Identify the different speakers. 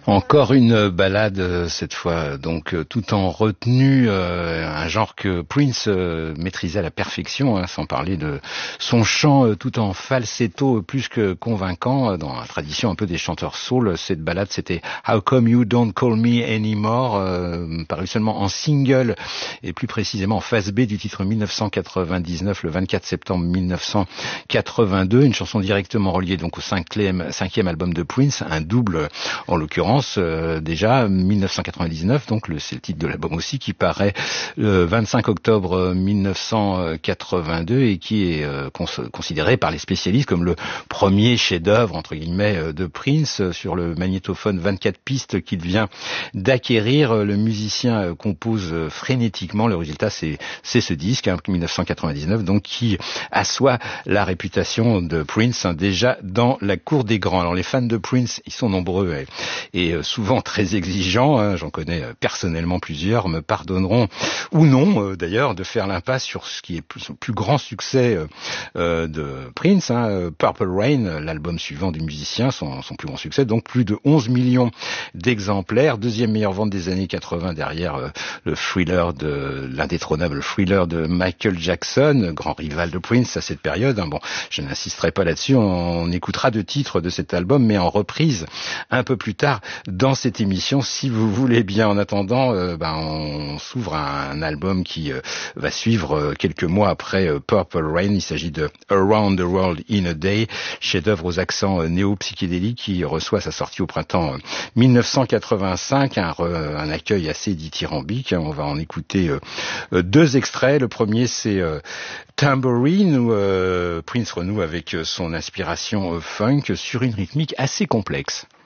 Speaker 1: Encore une balade, cette fois, donc tout en retenue, un genre que Prince maîtrisait à la perfection, sans parler de son chant tout en falsetto plus que convaincant, dans la tradition un peu des chanteurs soul. Cette balade, c'était How Come You Don't Call Me Anymore, paru seulement en single, et plus précisément en phase B du titre 1999, le 24 septembre 1982, une chanson directement reliée donc au cinquième album de Prince, un double en l'occurrence, déjà 1999, donc c'est le titre de l'album aussi, qui paraît le 25 octobre 1982 et qui est considéré par les spécialistes comme le premier chef-d'œuvre entre guillemets de Prince. Sur le magnétophone 24 pistes qu'il vient d'acquérir, le musicien compose frénétiquement. Le résultat, c'est ce disque 1999, donc qui assoit la réputation de Prince déjà dans la cour des grands. Alors les fans de Prince, ils sont nombreux et souvent très exigeants, j'en connais personnellement plusieurs, me pardonneront ou non d'ailleurs de faire l'impasse sur ce qui est son plus grand succès de Prince, Purple Rain, l'album suivant du musicien, son plus grand succès, donc plus de 11 millions d'exemplaires, deuxième meilleure vente des années 80 derrière le Thriller l'indétrônable Thriller de Michael Jackson, grand rival de Prince à cette période. Bon, je n'insisterai pas là-dessus, on écoutera deux titres de cet album, mais en reprise un peu plus tard dans cette émission, si vous voulez bien. En attendant, on s'ouvre à un album qui va suivre quelques mois après Purple Rain. Il s'agit de Around the World in a Day, chef-d'œuvre aux accents néo-psychédéliques qui reçoit sa sortie au printemps 1985, un accueil assez dithyrambique. On va en écouter deux extraits. Le premier, c'est Tambourine, où Prince renoue avec son inspiration funk sur une rythmique assez complexe.